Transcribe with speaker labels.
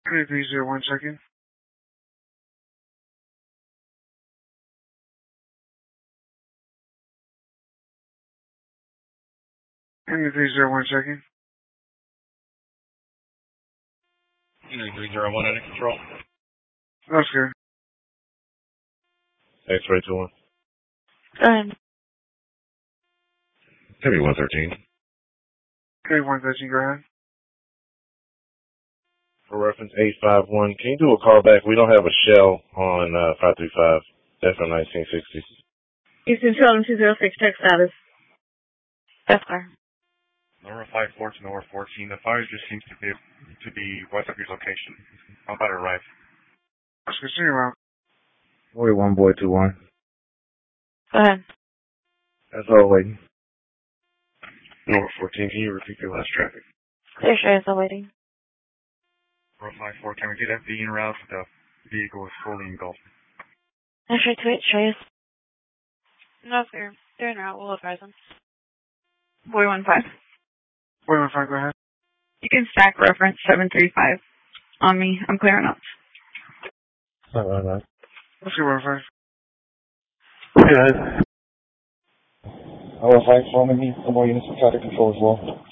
Speaker 1: 301 checking. Henry 301 checking.
Speaker 2: Henry 301 under control.
Speaker 1: That's good.
Speaker 2: X-ray 21.
Speaker 3: Go ahead.
Speaker 2: Heavy 113.
Speaker 1: Okay, 113, go ahead.
Speaker 2: For reference 851, can you do a call back? We don't have a shell on 535. That's on 1960.
Speaker 3: Houston 20206, check status. Yes, sir.
Speaker 4: Nora 54 to Nora 14. The fire just seems to be west of your location. I'm about to arrive.
Speaker 1: Let's continue out.
Speaker 2: 41 boy 21.
Speaker 3: Go ahead.
Speaker 2: That's all waiting. Nora 14, can you repeat your last traffic?
Speaker 3: Clear sure is awaiting.
Speaker 4: Nora 54, can we get FD en route? The vehicle is fully engulfed.
Speaker 3: X-ray 28, Trace. No, sir. They're en route. We'll advise them. Boy 15.
Speaker 1: 115, go ahead.
Speaker 3: You can stack reference 735 on me. I'm clearing up.
Speaker 2: Right.
Speaker 1: Let's go 115.
Speaker 2: Hey guys. I will find for me. Some more units of traffic control as well.